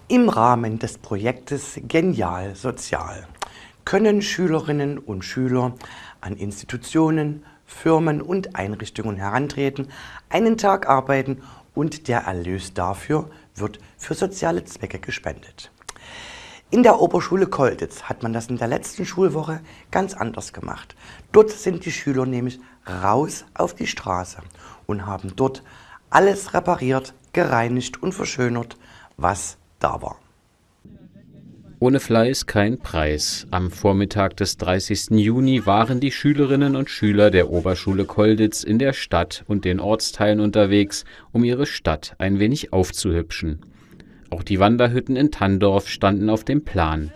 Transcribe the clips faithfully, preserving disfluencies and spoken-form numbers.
Im Rahmen des Projektes Genial Sozial können Schülerinnen und Schüler an Institutionen, Firmen und Einrichtungen herantreten, einen Tag arbeiten und der Erlös dafür wird für soziale Zwecke gespendet. In der Oberschule Kolditz hat man das in der letzten Schulwoche ganz anders gemacht. Dort sind die Schüler nämlich raus auf die Straße und haben dort alles repariert, gereinigt und verschönert, was da war. Ohne Fleiß kein Preis. Am Vormittag des dreißigsten Juni waren die Schülerinnen und Schüler der Oberschule Kolditz in der Stadt und den Ortsteilen unterwegs, um ihre Stadt ein wenig aufzuhübschen. Auch die Wanderhütten in Thanndorf standen auf dem Plan.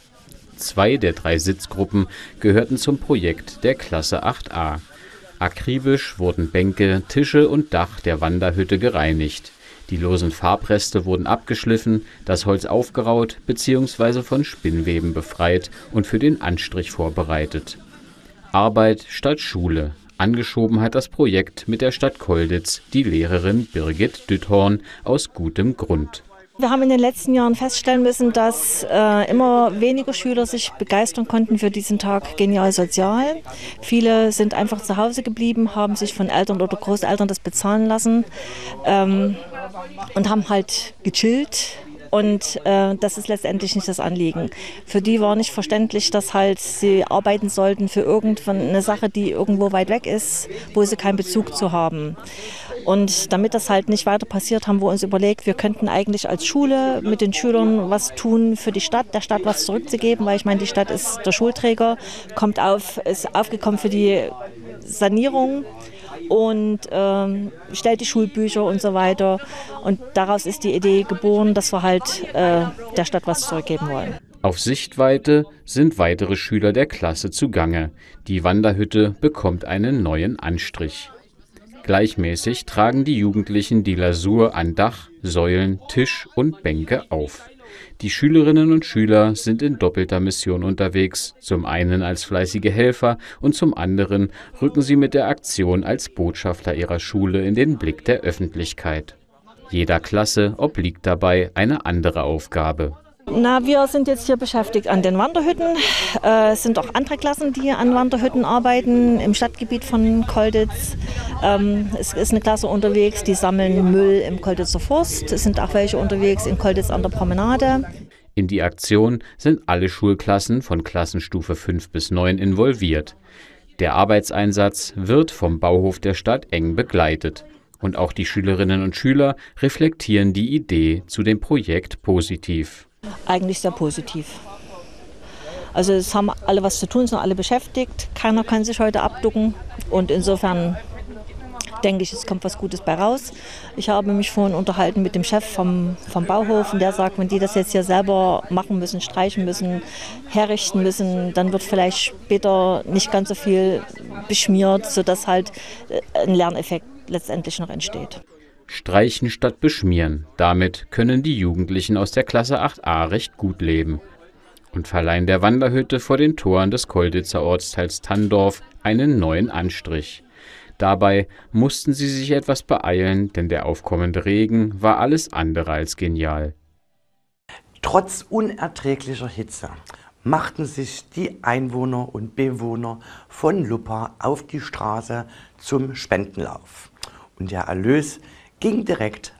Zwei der drei Sitzgruppen gehörten zum Projekt der Klasse acht a. Akribisch wurden Bänke, Tische und Dach der Wanderhütte gereinigt. Die losen Farbreste wurden abgeschliffen, das Holz aufgeraut bzw. von Spinnweben befreit und für den Anstrich vorbereitet. Arbeit statt Schule. Angeschoben hat das Projekt mit der Stadt Kolditz die Lehrerin Birgit Dütthorn aus gutem Grund. Wir haben in den letzten Jahren feststellen müssen, dass äh, immer weniger Schüler sich begeistern konnten für diesen Tag Genial Sozial. Viele sind einfach zu Hause geblieben, haben sich von Eltern oder Großeltern das bezahlen lassen ähm, und haben halt gechillt. Und äh, das ist letztendlich nicht das Anliegen. Für die war nicht verständlich, dass halt sie arbeiten sollten für irgendeine Sache, die irgendwo weit weg ist, wo sie keinen Bezug zu haben. Und damit das halt nicht weiter passiert, haben wir uns überlegt, wir könnten eigentlich als Schule mit den Schülern was tun für die Stadt, der Stadt was zurückzugeben, weil ich meine, die Stadt ist der Schulträger, kommt auf, ist aufgekommen für die Sanierung und ähm, stellt die Schulbücher und so weiter. Und daraus ist die Idee geboren, dass wir halt äh, der Stadt was zurückgeben wollen. Auf Sichtweite sind weitere Schüler der Klasse zugange. Die Wanderhütte bekommt einen neuen Anstrich. Gleichmäßig tragen die Jugendlichen die Lasur an Dach, Säulen, Tisch und Bänke auf. Die Schülerinnen und Schüler sind in doppelter Mission unterwegs, zum einen als fleißige Helfer und zum anderen rücken sie mit der Aktion als Botschafter ihrer Schule in den Blick der Öffentlichkeit. Jeder Klasse obliegt dabei eine andere Aufgabe. Na, wir sind jetzt hier beschäftigt an den Wanderhütten. Äh, es sind auch andere Klassen, die an Wanderhütten arbeiten im Stadtgebiet von Kolditz. Ähm, es ist eine Klasse unterwegs, die sammeln Müll im Kolditzer Forst. Es sind auch welche unterwegs in Kolditz an der Promenade. In die Aktion sind alle Schulklassen von Klassenstufe fünf bis neun involviert. Der Arbeitseinsatz wird vom Bauhof der Stadt eng begleitet. Und auch die Schülerinnen und Schüler reflektieren die Idee zu dem Projekt positiv. Eigentlich sehr positiv. Also es haben alle was zu tun, sind alle beschäftigt. Keiner kann sich heute abducken und insofern denke ich, es kommt was Gutes bei raus. Ich habe mich vorhin unterhalten mit dem Chef vom, vom Bauhof und der sagt, wenn die das jetzt hier selber machen müssen, streichen müssen, herrichten müssen, dann wird vielleicht später nicht ganz so viel beschmiert, sodass halt ein Lerneffekt letztendlich noch entsteht. Streichen statt beschmieren. Damit können die Jugendlichen aus der Klasse acht a recht gut leben und verleihen der Wanderhütte vor den Toren des Kolditzer Ortsteils Thanndorf einen neuen Anstrich. Dabei mussten sie sich etwas beeilen, denn der aufkommende Regen war alles andere als genial. Trotz unerträglicher Hitze machten sich die Einwohner und Bewohner von Luppa auf die Straße zum Spendenlauf. Und der Erlös ging direkt